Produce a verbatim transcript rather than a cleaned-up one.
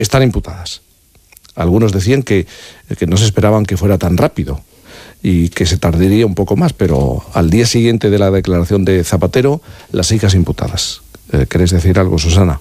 están imputadas. Algunos decían que, que no se esperaban que fuera tan rápido y que se tardaría un poco más, pero al día siguiente de la declaración de Zapatero, las hijas imputadas. Eh, ¿Queréis decir algo, Susana?